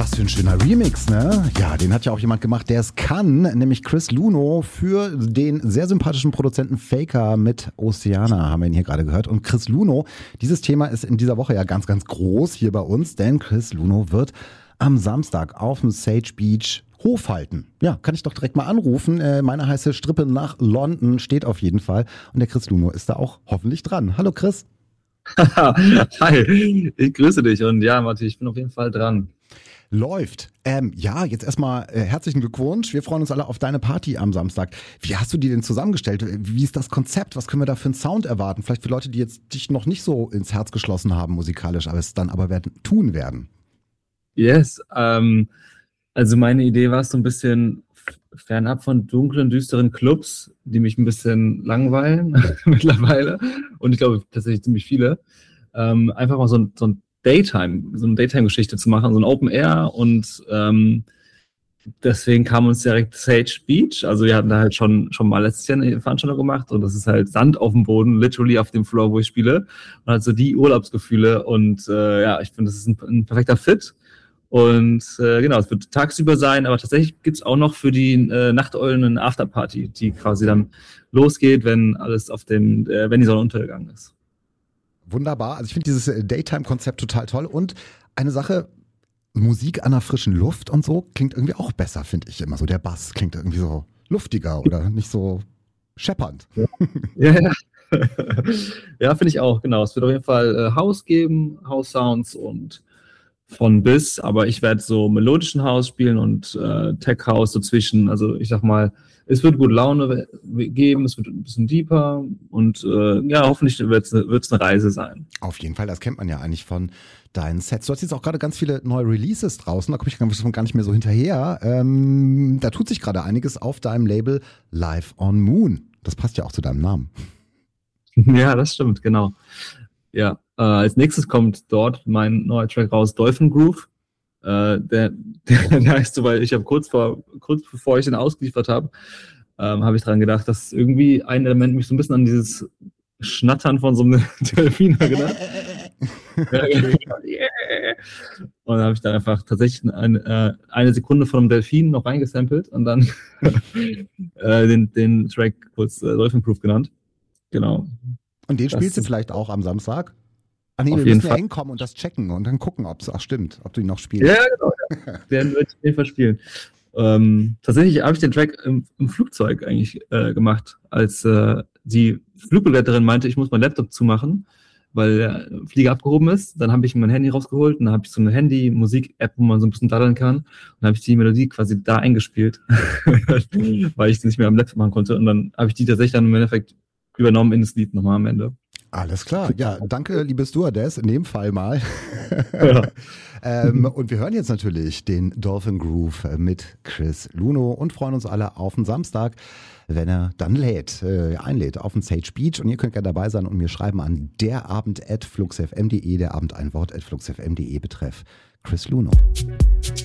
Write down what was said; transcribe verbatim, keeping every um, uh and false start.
Was für ein schöner Remix, ne? Ja, den hat ja auch jemand gemacht, der es kann, nämlich Chris Luno für den sehr sympathischen Produzenten Faker mit Oceana, haben wir ihn hier gerade gehört. Und Chris Luno, dieses Thema ist in dieser Woche ja ganz, ganz groß hier bei uns, denn Chris Luno wird am Samstag auf dem Sage Beach Hof halten. Ja, kann ich doch direkt mal anrufen. Äh, meine heiße Strippe nach London steht auf jeden Fall. Und der Chris Luno ist da auch hoffentlich dran. Hallo Chris. Hi, ich grüße dich und ja, Matti, ich bin auf jeden Fall dran. Läuft. Ähm, ja, jetzt erstmal äh, herzlichen Glückwunsch. Wir freuen uns alle auf deine Party am Samstag. Wie hast du die denn zusammengestellt? Wie ist das Konzept? Was können wir da für einen Sound erwarten? Vielleicht für Leute, die jetzt dich noch nicht so ins Herz geschlossen haben musikalisch, aber es dann aber werden, tun werden. Yes, ähm, also meine Idee war es so ein bisschen fernab von dunklen, düsteren Clubs, die mich ein bisschen langweilen mittlerweile und ich glaube tatsächlich ziemlich viele. Ähm, einfach mal so ein, so ein Daytime, so eine Daytime-Geschichte zu machen, so ein Open Air und ähm, deswegen kam uns direkt Sage Beach, also wir hatten da halt schon schon mal letztes Jahr eine Veranstaltung gemacht und das ist halt Sand auf dem Boden, literally auf dem Floor, wo ich spiele und halt so die Urlaubsgefühle und äh, ja, ich finde, das ist ein, ein perfekter Fit und äh, genau, es wird tagsüber sein, aber tatsächlich gibt's auch noch für die äh, Nachteulen eine Afterparty, die quasi dann losgeht, wenn alles auf dem, äh, wenn die Sonne untergegangen ist. Wunderbar. Also ich finde dieses Daytime-Konzept total toll. Und eine Sache, Musik an der frischen Luft und so klingt irgendwie auch besser, finde ich immer so. Der Bass klingt irgendwie so luftiger oder nicht so scheppernd. Ja, ja, ja. Ja, finde ich auch, genau. Es wird auf jeden Fall äh, House geben, House-Sounds und von bis, aber ich werde so melodischen House spielen und äh, Tech-House dazwischen. Also ich sag mal, es wird gute Laune geben, es wird ein bisschen deeper und äh, ja, hoffentlich wird es eine Reise sein. Auf jeden Fall, das kennt man ja eigentlich von deinen Sets. Du hast jetzt auch gerade ganz viele neue Releases draußen, da komme ich gar nicht mehr so hinterher. Ähm, da tut sich gerade einiges auf deinem Label Live on Moon. Das passt ja auch zu deinem Namen. Ja, das stimmt, genau. Ja, äh, als nächstes kommt dort mein neuer Track raus, Dolphin Groove. Äh, der, der, der heißt so, weil ich habe kurz vor, kurz bevor ich den ausgeliefert habe, ähm, habe ich dran gedacht, dass irgendwie ein Element mich so ein bisschen an dieses Schnattern von so einem Delfin erinnert. Ja, yeah. Und dann habe ich da einfach tatsächlich eine, eine Sekunde von einem Delfin noch reingesampelt und dann äh, den, den Track kurz äh, Dolphin Groove genannt. Genau. Und den das spielst du vielleicht auch am Samstag? Ach nee, auf wir jeden müssen ja Fall hinkommen und das checken und dann gucken, ob es auch stimmt, ob du ihn noch spielst. Ja, genau. Ja. Den werde ich auf jeden Fall spielen. Ähm, tatsächlich habe ich den Track im, im Flugzeug eigentlich äh, gemacht, als äh, die Flugbegleiterin meinte, ich muss meinen Laptop zumachen, weil der Flieger abgehoben ist. Dann habe ich mein Handy rausgeholt und dann habe ich so eine Handy-Musik-App, wo man so ein bisschen daddeln kann. Und dann habe ich die Melodie quasi da eingespielt, weil ich sie nicht mehr am Laptop machen konnte. Und dann habe ich die tatsächlich dann im Endeffekt übernommen in das Lied nochmal am Ende. Alles klar. Ja, danke, liebe Stewardess, in dem Fall mal. Ja. ähm, und wir hören jetzt natürlich den Dolphin Groove mit Chris Luno und freuen uns alle auf den Samstag, wenn er dann lädt, äh, einlädt auf den Sage Beach. Und ihr könnt gerne dabei sein und mir schreiben an derabend at fluxfm punkt de, der Abend ein Wort at fluxfm punkt de betreff Chris Luno.